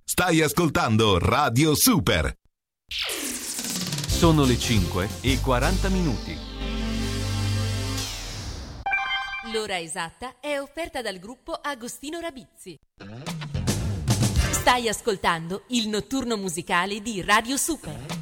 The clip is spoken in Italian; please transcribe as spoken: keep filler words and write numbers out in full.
Stai ascoltando Radio Super. Sono le cinque e quaranta minuti. L'ora esatta è offerta dal gruppo Agostino Rabizzi. Stai ascoltando il notturno musicale di Radio Super.